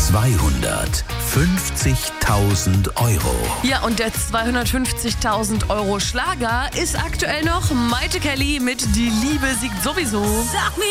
250.000 Euro. Ja, und der 250.000 Euro Schlager ist aktuell noch Maite Kelly mit Die Liebe siegt sowieso. Sag mir